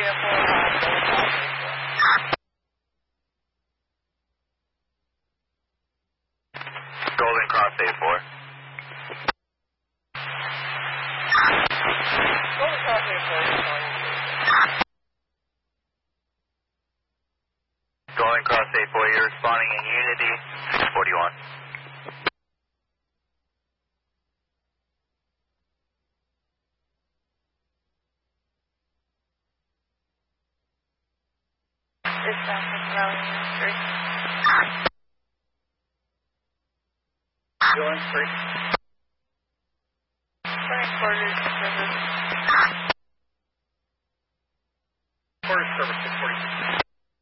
Golden Cross A4. Golden Cross A4. Golden Cross A4, you're responding in Unity 41. Dispatch from Rally Street. Going free. Transported service.